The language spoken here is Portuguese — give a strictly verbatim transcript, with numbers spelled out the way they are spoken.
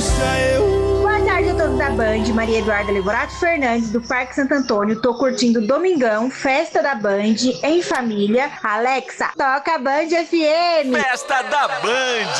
deixa eu. Boa tarde a todos da Band, Maria Eduarda Levorato Fernandes, do Parque Santo Antônio. Tô curtindo Domingão, festa da Band, em família. Alexa, toca a Band F M. Festa da Band.